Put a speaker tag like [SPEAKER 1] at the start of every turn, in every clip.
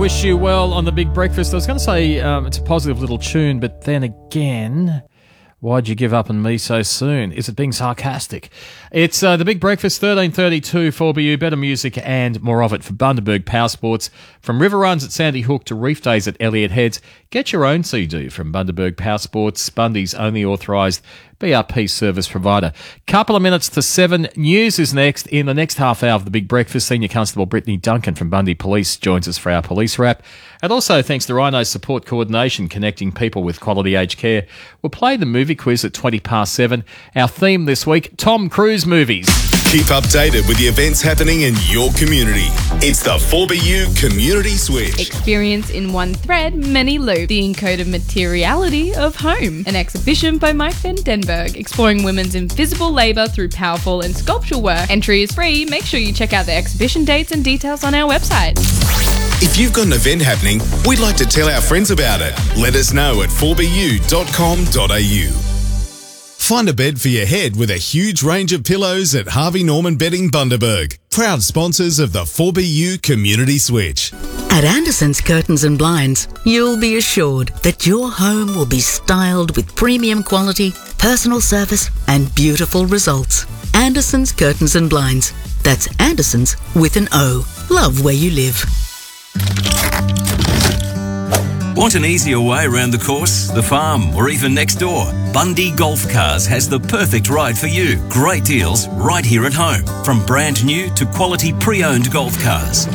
[SPEAKER 1] Wish You Well on The Big Breakfast. I was going to say it's a positive little tune, but then again, why'd you give up on me so soon? Is it being sarcastic? It's The Big Breakfast, 1332 4BU, better music and more of it for Bundaberg Power Sports. From river runs at Sandy Hook to reef days at Elliott Heads, get your own sea-doo from Bundaberg Power Sports, Bundy's only authorised BRP service provider. Couple of minutes to 7. News is next. In the next half hour of The Big Breakfast, Senior Constable Brittany Duncan from Bundy Police joins us for our police wrap. And also, thanks to Rhino's support coordination, connecting people with quality aged care, we'll play the movie quiz at 20 past 7. Our theme this week, Tom Cruise movies.
[SPEAKER 2] Keep updated with the events happening in your community. It's the 4BU Community Switch.
[SPEAKER 3] Experience in one thread, many loops. The encoded materiality of home. An exhibition by Mike van Denberg, exploring women's invisible labour through powerful and sculptural work. Entry is free. Make sure you check out the exhibition dates and details on our website.
[SPEAKER 2] If you've got an event happening, we'd like to tell our friends about it. Let us know at 4bu.com.au. Find a bed for your head with a huge range of pillows at Harvey Norman Bedding Bundaberg. Proud sponsors of the 4BU Community Switch.
[SPEAKER 4] At Anderson's Curtains and Blinds, you'll be assured that your home will be styled with premium quality, personal service and beautiful results. Anderson's Curtains and Blinds. That's Anderson's with an O. Love where you live.
[SPEAKER 5] Want an easier way around the course, the farm, or even next door? Bundy Golf Cars has the perfect ride for you. Great deals right here at home. From brand new to quality pre-owned golf cars.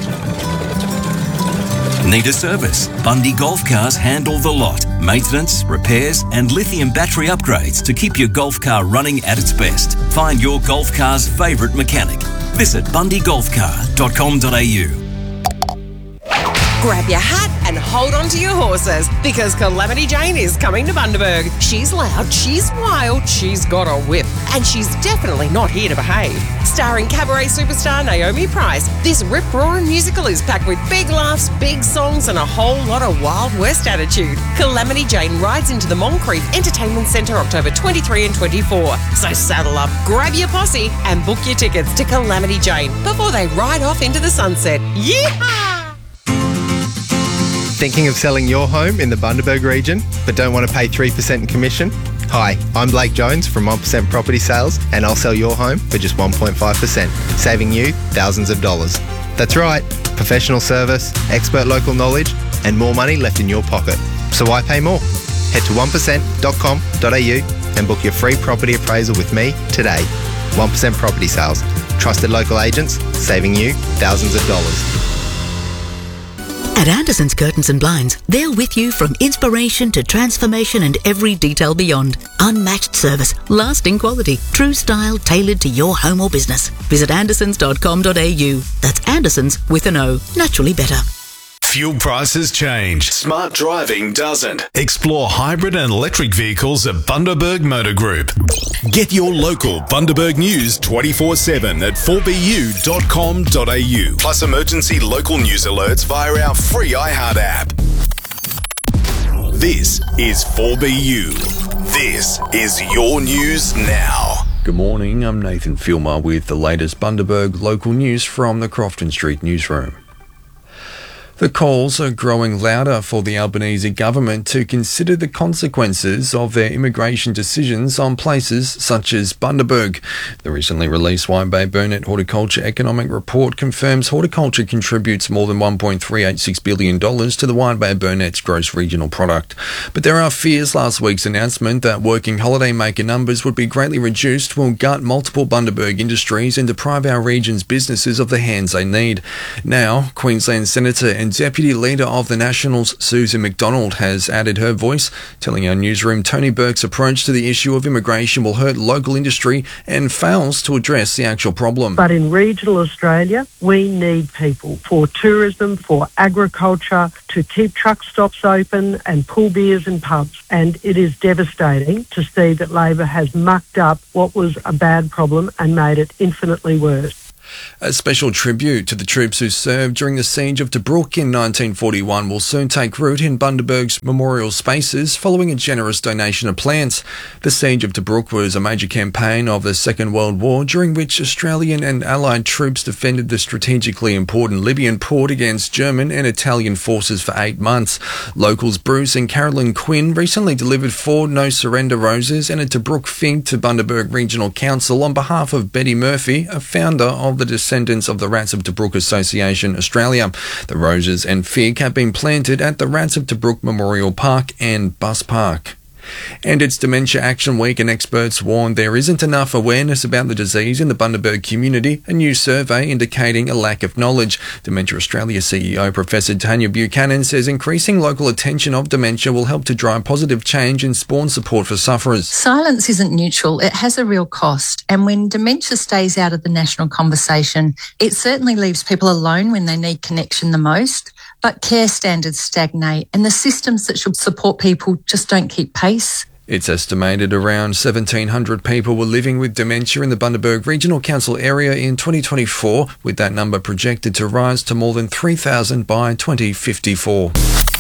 [SPEAKER 5] Need a service? Bundy Golf Cars handle the lot. Maintenance, repairs and lithium battery upgrades to keep your golf car running at its best. Find your golf car's favourite mechanic. Visit bundygolfcar.com.au.
[SPEAKER 6] Grab your hat and hold on to your horses because Calamity Jane is coming to Bundaberg. She's loud, she's wild, she's got a whip, and she's definitely not here to behave. Starring cabaret superstar Naomi Price, this rip-roaring musical is packed with big laughs, big songs, and a whole lot of Wild West attitude. Calamity Jane rides into the Moncrief Entertainment Centre October 23 and 24. So saddle up, grab your posse, and book your tickets to Calamity Jane before they ride off into the sunset. Yeehaw!
[SPEAKER 7] Thinking of selling your home in the Bundaberg region, but don't want to pay 3% in commission? Hi, I'm Blake Jones from 1% Property Sales, and I'll sell your home for just 1.5%, saving you thousands of dollars. That's right, professional service, expert local knowledge, and more money left in your pocket. So why pay more? Head to 1%.com.au and book your free property appraisal with me today. 1% Property Sales, trusted local agents, saving you thousands of dollars.
[SPEAKER 4] At Anderson's Curtains and Blinds, they're with you from inspiration to transformation and every detail beyond. Unmatched service, lasting quality, true style tailored to your home or business. Visit andersons.com.au. That's Andersons with an O. Naturally better.
[SPEAKER 2] Fuel prices change. Smart driving doesn't. Explore hybrid and electric vehicles at Bundaberg Motor Group. Get your local Bundaberg news 24/7 at 4bu.com.au. Plus emergency local news alerts via our free iHeart app. This is 4BU. This is your news now.
[SPEAKER 8] Good morning, I'm Nathan Filmer with the latest Bundaberg local news from the Crofton Street newsroom. The calls are growing louder for the Albanese government to consider the consequences of their immigration decisions on places such as Bundaberg. The recently released Wide Bay Burnett Horticulture Economic Report confirms horticulture contributes more than $1.386 billion to the Wide Bay Burnett's gross regional product. But there are fears last week's announcement that working holidaymaker numbers would be greatly reduced will gut multiple Bundaberg industries and deprive our region's businesses of the hands they need. Now, Queensland Senator and Deputy Leader of the Nationals, Susan McDonald, has added her voice, telling our newsroom Tony Burke's approach to the issue of immigration will hurt local industry and fails to address the actual problem.
[SPEAKER 9] But in regional Australia, we need people for tourism, for agriculture, to keep truck stops open and pull beers in pubs. And it is devastating to see that Labor has mucked up what was a bad problem and made it infinitely worse.
[SPEAKER 8] A special tribute to the troops who served during the siege of Tobruk in 1941 will soon take root in Bundaberg's memorial spaces following a generous donation of plants. The siege of Tobruk was a major campaign of the Second World War during which Australian and Allied troops defended the strategically important Libyan port against German and Italian forces for 8 months. Locals Bruce and Carolyn Quinn recently delivered 4 no-surrender roses and a Tobruk fig to Bundaberg Regional Council on behalf of Betty Murphy, a founder of the Descendants of the Rats of Tobruk Association Australia. The roses and fig have been planted at the Rats of Tobruk Memorial Park and Bus Park. And it's Dementia Action Week, and experts warn there isn't enough awareness about the disease in the Bundaberg community, a new survey indicating a lack of knowledge. Dementia Australia CEO Professor Tanya Buchanan says increasing local attention of dementia will help to drive positive change and spawn support for sufferers.
[SPEAKER 10] Silence isn't neutral, it has a real cost, and when dementia stays out of the national conversation, it certainly leaves people alone when they need connection the most. But care standards stagnate and the systems that should support people just don't keep pace.
[SPEAKER 8] It's estimated around 1,700 people were living with dementia in the Bundaberg Regional Council area in 2024, with that number projected to rise to more than 3,000 by 2054.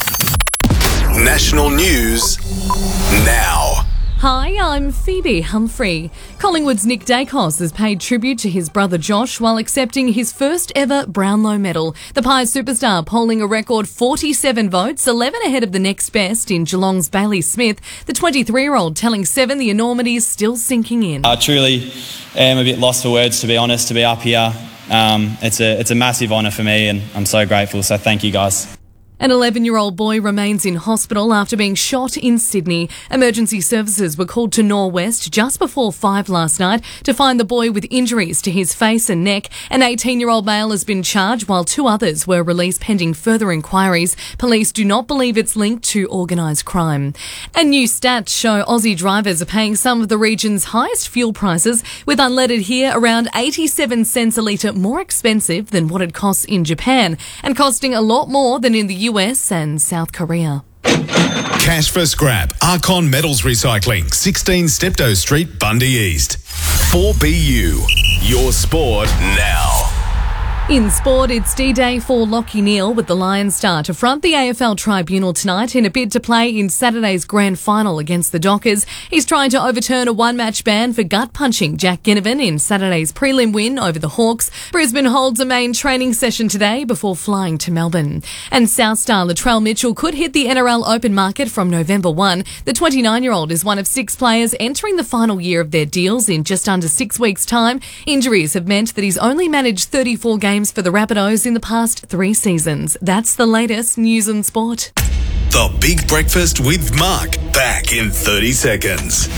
[SPEAKER 2] National news now.
[SPEAKER 11] Hi, I'm Phoebe Humphrey. Collingwood's Nick Dacos has paid tribute to his brother Josh while accepting his first ever Brownlow medal. The Pies superstar polling a record 47 votes, 11 ahead of the next best in Geelong's Bailey Smith. The 23-year-old telling Seven the enormity is still sinking in.
[SPEAKER 12] I truly am a bit lost for words, to be honest, to be up here. It's a massive honour for me and I'm so grateful, so thank you guys.
[SPEAKER 11] An 11-year-old boy remains in hospital after being shot in Sydney. Emergency services were called to Norwest just before 5 last night to find the boy with injuries to his face and neck. An 18-year-old male has been charged while 2 others were released pending further inquiries. Police do not believe it's linked to organised crime. And new stats show Aussie drivers are paying some of the region's highest fuel prices, with unleaded here around 87 cents a litre more expensive than what it costs in Japan, and costing a lot more than in the US and South Korea.
[SPEAKER 2] Cash for scrap. Archon Metals Recycling, 16 Steptoe Street, Bundy East. 4BU. Your sport now.
[SPEAKER 11] In sport, it's D-Day for Lachie Neale, with the Lions star to front the AFL Tribunal tonight in a bid to play in Saturday's grand final against the Dockers. He's trying to overturn a one-match ban for gut-punching Jack Ginnivan in Saturday's prelim win over the Hawks. Brisbane holds a main training session today before flying to Melbourne. And South star Latrell Mitchell could hit the NRL open market from November 1. The 29-year-old is one of 6 players entering the final year of their deals in just under 6 weeks' time. Injuries have meant that he's only managed 34 games for the Rabbitohs in the past 3 seasons. That's the latest news and sport.
[SPEAKER 2] The Big Breakfast with Mark, back in 30 seconds.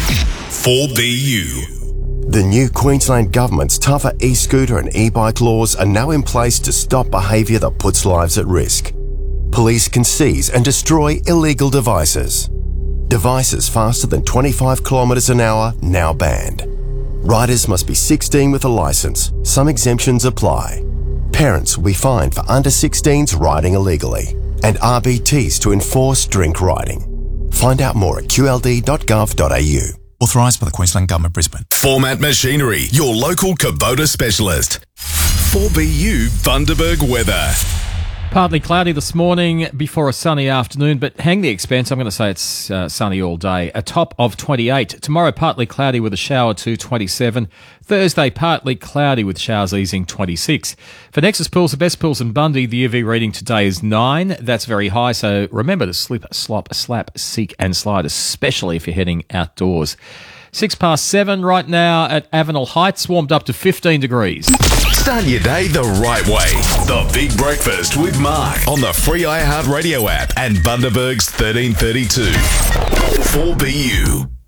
[SPEAKER 2] 4BU.
[SPEAKER 13] The new Queensland Government's tougher e-scooter and e-bike laws are now in place to stop behaviour that puts lives at risk. Police can seize and destroy illegal devices. Devices faster than 25 kilometres an hour now banned. Riders must be 16 with a licence. Some exemptions apply. Parents will be fined for under 16s riding illegally, and RBTs to enforce drink riding. Find out more at qld.gov.au.
[SPEAKER 2] Authorised by the Queensland Government, Brisbane. Format Machinery, your local Kubota specialist. 4BU Bundaberg weather.
[SPEAKER 1] Partly cloudy this morning before a sunny afternoon, but hang the expense. I'm going to say it's sunny all day. A top of 28. Tomorrow, partly cloudy with a shower to 27. Thursday, partly cloudy with showers easing 26. For Nexus Pools, the best pools in Bundy, the UV reading today is 9. That's very high, so remember to slip, slop, slap, seek and slide, especially if you're heading outdoors. 7:06 right now at Avenel Heights, warmed up to 15 degrees.
[SPEAKER 2] Start your day the right way. The Big Breakfast with Mark on the free iHeartRadio app and Bundaberg's 1332. 4BU.